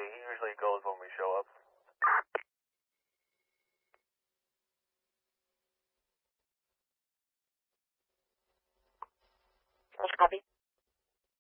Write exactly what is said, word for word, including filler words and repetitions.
he usually goes when we show up. First copy.